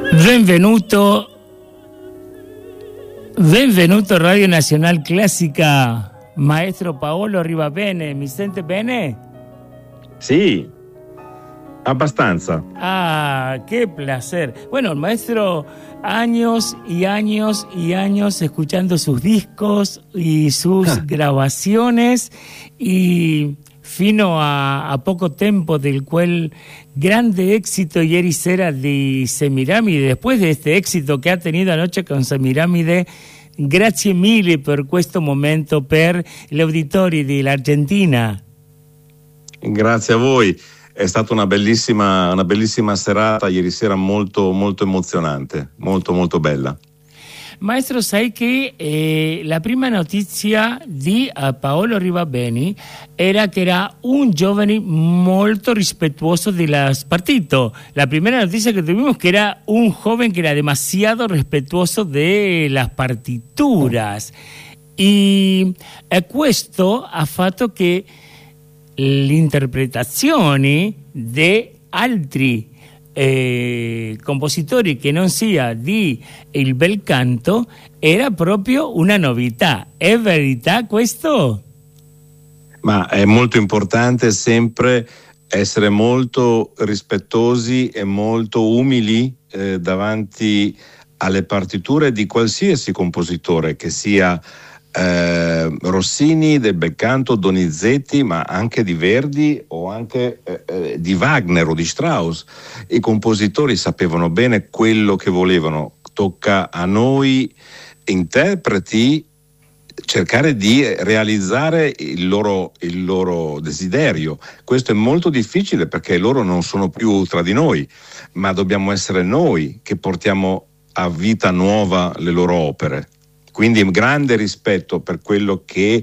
Benvenuto a Radio Nazionale Classica, maestro Paolo Rivabene. Mi sente bene? Sì, abbastanza. Ah, qué placer. Bueno, el maestro, años y años y años escuchando sus discos y sus grabaciones, y fino a poco tempo del quel grande éxito ieri sera di Semiramide. Después de este éxito que ha tenido anoche con Semiramide, grazie mille per questo momento per gli auditori dell'Argentina. Grazie a voi, è stata una bellissima serata ieri sera, molto molto emozionante, molto molto bella. Maestro, sai che la prima notizia di Paolo Rivabene era che era un giovane molto rispettuoso del partito. La primera noticia que tuvimos que era un joven que era demasiado respetuoso de las partituras. Y questo ha fatto che l'interpretazione di altri compositori che non sia di il bel canto era proprio una novità. È verità questo? Ma è molto importante sempre essere molto rispettosi e molto umili davanti alle partiture di qualsiasi compositore, che sia Rossini, del bel canto, Donizetti, ma anche di Verdi o anche di Wagner o di Strauss. I compositori sapevano bene quello che volevano. Tocca a noi interpreti cercare di realizzare il loro desiderio. Questo è molto difficile perché loro non sono più tra di noi, ma dobbiamo essere noi che portiamo a vita nuova le loro opere. Quindi grande rispetto per quello che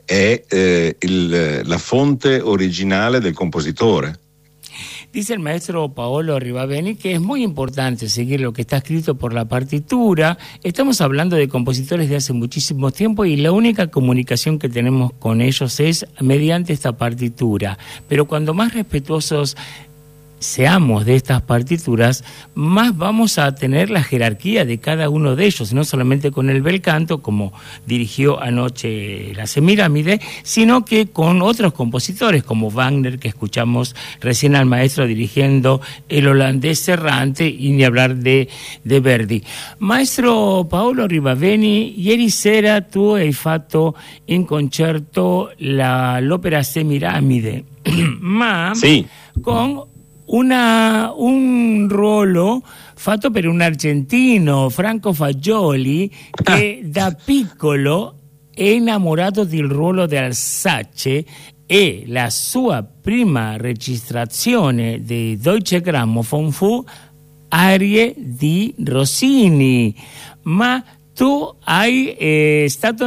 è la fonte originale del compositore. Dice el maestro Paolo Rivabene que es muy importante seguir lo que está escrito por la partitura. Estamos hablando de compositores de hace muchísimo tiempo y la única comunicación que tenemos con ellos es mediante esta partitura. Pero cuando más respetuosos seamos de estas partituras, más vamos a tener la jerarquía de cada uno de ellos, no solamente con el bel canto, como dirigió anoche la Semiramide, sino que con otros compositores, como Wagner, que escuchamos recién al maestro dirigiendo el holandés errante, y ni hablar de Verdi. Maestro Paolo Rivabene, ieri sera tu hai fatto in concerto l'opera Semiramide, ma sì, con un ruolo fatto per un argentino, Franco Fagioli, che da piccolo è innamorato del ruolo di Alsace, e la sua prima registrazione di Deutsche Grammophon fu arie di Rossini. Ma tu hai stato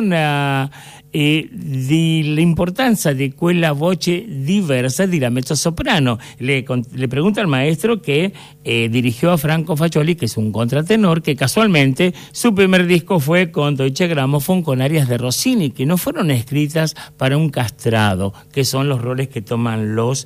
dell'importanza di quella voce diversa di la mezzosoprano. Le pregunta al maestro que dirigió a Franco Fagioli, que es un contratenor, que casualmente su primer disco fue con Deutsche Grammophon, con arias de Rossini, que no fueron escritas para un castrado, que son los roles que toman los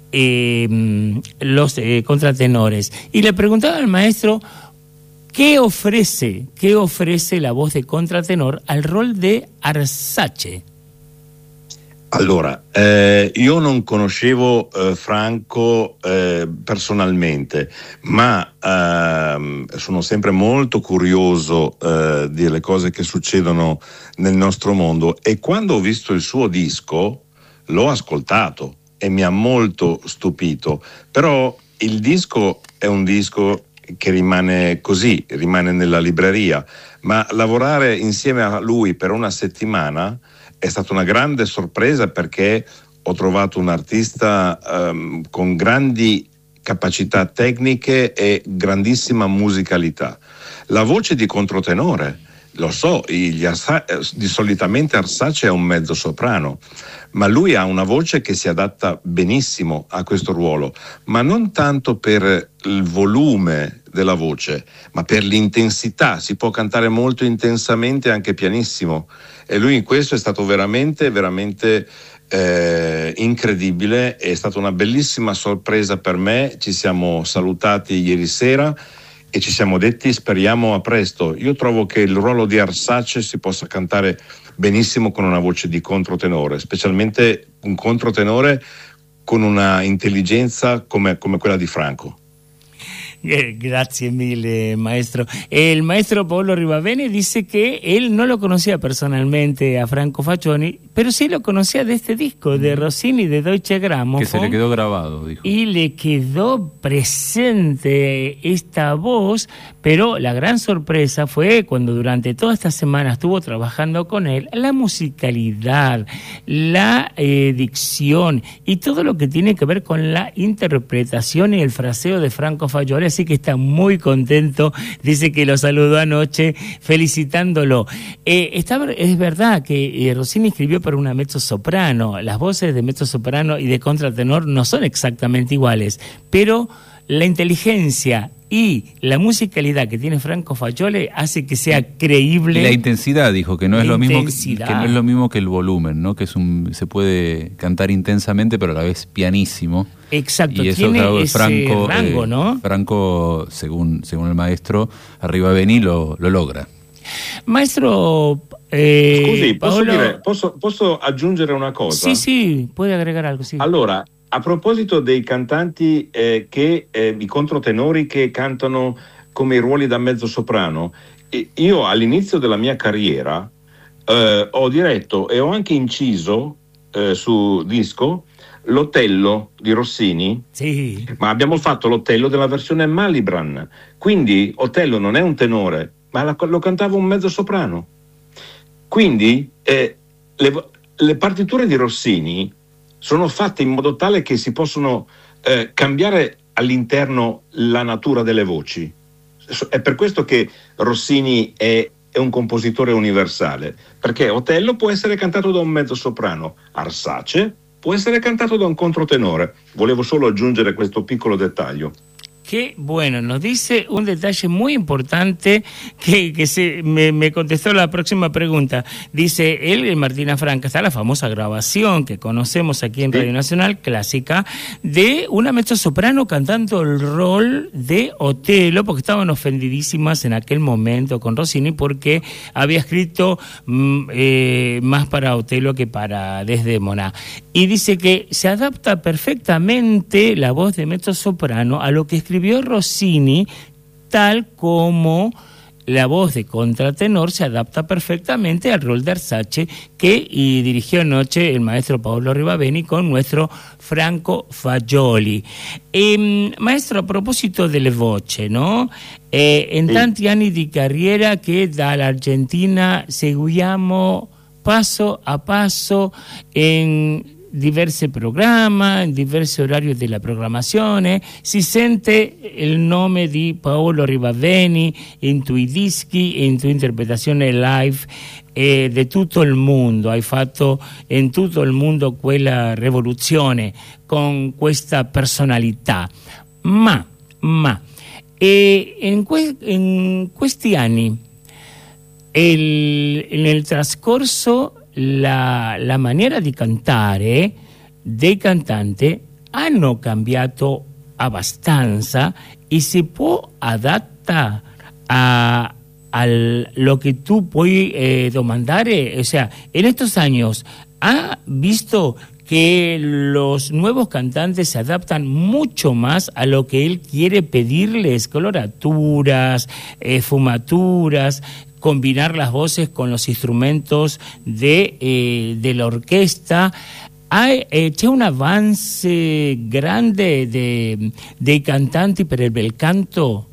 contratenores. Y le preguntaba al maestro ¿qué ofrece la voz de contratenor al rol di Arsace? Allora, io non conoscevo Franco personalmente, ma sono sempre molto curioso delle cose che succedono nel nostro mondo, e quando ho visto il suo disco l'ho ascoltato e mi ha molto stupito. Però il disco è un disco che rimane così, rimane nella libreria, ma lavorare insieme a lui per una settimana è stata una grande sorpresa, perché ho trovato un artista con grandi capacità tecniche e grandissima musicalità. La voce di controtenore, lo so, di solitamente Arsace è un mezzo soprano, ma lui ha una voce che si adatta benissimo a questo ruolo, ma non tanto per il volume della voce, ma per l'intensità. Si può cantare molto intensamente, anche pianissimo, e lui in questo è stato veramente incredibile. È stata una bellissima sorpresa per me. Ci siamo salutati ieri sera e ci siamo detti speriamo a presto. Io trovo che il ruolo di Arsace si possa cantare benissimo con una voce di controtenore, specialmente un controtenore con una intelligenza come quella di Franco. Gracias mille, maestro. El maestro Paolo Rivabene dice que él no lo conocía personalmente a Franco Fagioli, pero sí lo conocía de este disco, de Rossini, de Deutsche Grammophon. Que se le quedó grabado, dijo. Y le quedó presente esta voz, pero la gran sorpresa fue cuando durante toda esta semana estuvo trabajando con él, la musicalidad, la dicción y todo lo que tiene que ver con la interpretación y el fraseo de Franco Fagioli. Así que está muy contento, dice que lo saludó anoche felicitándolo. Es verdad que Rossini escribió para una mezzosoprano, las voces de mezzosoprano y de contratenor no son exactamente iguales, pero la inteligencia y la musicalidad que tiene Franco Fagioli hace que sea creíble. Y la intensidad, dijo, que no es lo mismo que no es lo mismo que el volumen, ¿no? Que se puede cantar intensamente pero a la vez pianísimo. Exacto, y eso, tiene claro, ese Franco, rango, ¿no? Franco, según el maestro Rivabene, lo logra. Maestro Scusi, Paolo... posso aggiungere una cosa? Sì, puoi agregare algo, sì. Allora, a proposito dei cantanti i controtenori che cantano come i ruoli da mezzosoprano, io all'inizio della mia carriera ho diretto e ho anche inciso su disco l'Otello di Rossini, sì. Ma abbiamo fatto l'Otello della versione Malibran, quindi Otello non è un tenore, ma lo cantava un mezzosoprano. Quindi le partiture di Rossini sono fatte in modo tale che si possono cambiare all'interno la natura delle voci. È per questo che Rossini è un compositore universale, perché Otello può essere cantato da un mezzosoprano, Arsace può essere cantato da un controtenore. Volevo solo aggiungere questo piccolo dettaglio. Qué bueno, nos dice un detalle muy importante que me contestó la próxima pregunta. Dice él, Martina Franca, está la famosa grabación que conocemos aquí en Radio Nacional, clásica, de una mezzosoprano cantando el rol de Otello, porque estaban ofendidísimas en aquel momento con Rossini porque había escrito más para Otello que para Desdémona. Y dice que se adapta perfectamente la voz de mezzosoprano a lo que escribió Rossini, tal como la voz de contratenor se adapta perfectamente al rol de Arsace que dirigió anoche el maestro Paolo Rivabene con nuestro Franco Fagioli. Maestro, a proposito delle voci, no? In tanti anni di carriera che dall'Argentina seguiamo passo a passo in diversi programmi, in diversi orari della programmazione, si sente il nome di Paolo Rivabene in tuoi dischi, in tua interpretazione live di tutto il mondo. Hai fatto in tutto il mondo quella rivoluzione con questa personalità. Ma in questi anni, nel trascorso, la maniera di cantare dei cantanti hanno cambiato abbastanza y se può adattare a lo que tú puedes demandar. O sea, en estos años, ¿ha visto que los nuevos cantantes se adaptan mucho más a lo que él quiere pedirles? Coloraturas, fumaturas, combinar las voces con los instrumentos de la orquesta. C'è un avance grande dei cantanti per il bel canto?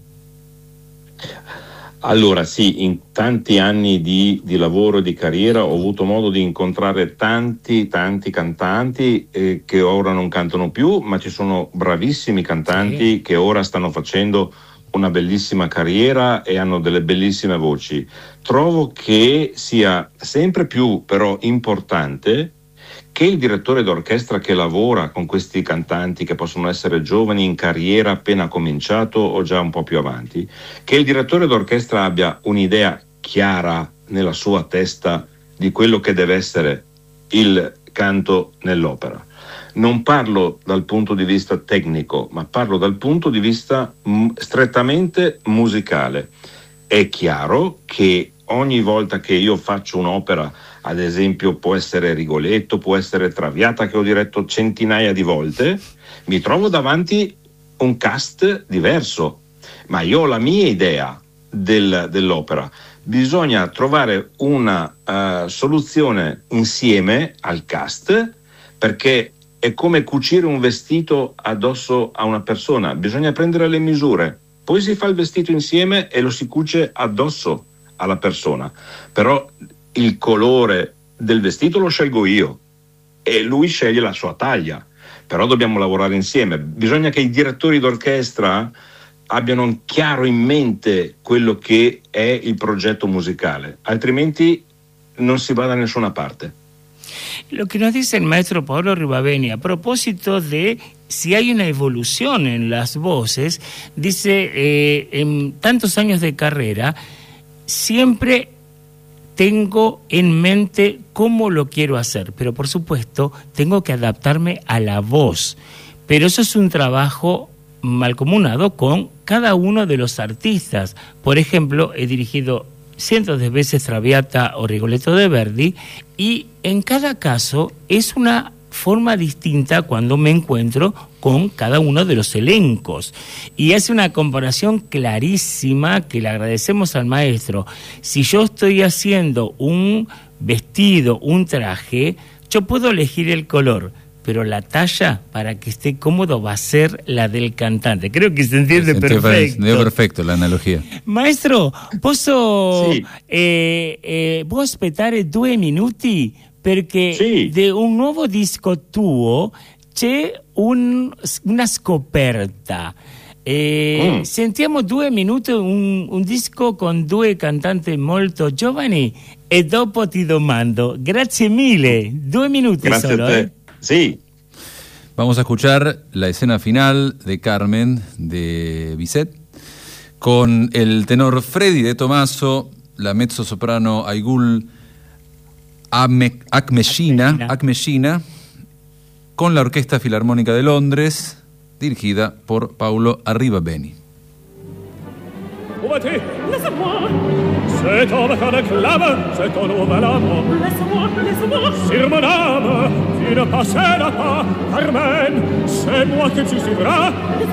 Allora sì, in tanti anni di lavoro e di carriera ho avuto modo di incontrare tanti cantanti che ora non cantano più, ma ci sono bravissimi cantanti che ora stanno facendo una bellissima carriera e hanno delle bellissime voci. Trovo che sia sempre più però importante che il direttore d'orchestra che lavora con questi cantanti, che possono essere giovani in carriera, appena cominciato o già un po' più avanti, che il direttore d'orchestra abbia un'idea chiara nella sua testa di quello che deve essere il canto nell'opera. Non parlo dal punto di vista tecnico, ma parlo dal punto di vista strettamente musicale. È chiaro che ogni volta che io faccio un'opera, ad esempio può essere Rigoletto, può essere Traviata, che ho diretto centinaia di volte, mi trovo davanti un cast diverso, ma io ho la mia idea dell'opera. Bisogna trovare una soluzione insieme al cast, perché è come cucire un vestito addosso a una persona, bisogna prendere le misure, poi si fa il vestito insieme e lo si cuce addosso alla persona, però il colore del vestito lo scelgo io e lui sceglie la sua taglia, però dobbiamo lavorare insieme. Bisogna che i direttori d'orchestra abbiano chiaro in mente quello che è il progetto musicale, altrimenti non si va da nessuna parte. Lo que nos dice el maestro Paolo Rivaveni a propósito de si hay una evolución en las voces, dice, en tantos años de carrera, siempre tengo en mente cómo lo quiero hacer, pero por supuesto tengo que adaptarme a la voz, pero eso es un trabajo mancomunado con cada uno de los artistas. Por ejemplo, he dirigido cientos de veces Traviata o Rigoletto de Verdi, y en cada caso es una forma distinta cuando me encuentro con cada uno de los elencos. Y hace una comparación clarísima que le agradecemos al maestro. Si yo estoy haciendo un vestido, un traje, yo puedo elegir el color, pero la talla, para que esté cómodo, va a ser la del cantante. Creo que se entiende perfecto. Perfecto la analogía. Maestro, posso Sì. può aspettare 2 minuti? Perché Sì. di un nuovo disco tuo c'è una scoperta. Sentiamo 2 minuti un disco con 2 cantanti molto giovani e dopo ti domando. Grazie mille. 2 minuti. Grazie solo. a te. Sí. Vamos a escuchar la escena final de Carmen de Bizet con el tenor Freddy de Tomaso, la mezzosoprano Aygul Akmeshina, con la Orquesta Filarmónica de Londres, dirigida por Paolo Arrivabeni. C'est ton réclame, c'est ton nouvel amour. Laisse-moi. Sur mon âme, tu ne passeras pas, Carmen, c'est moi que tu suivras.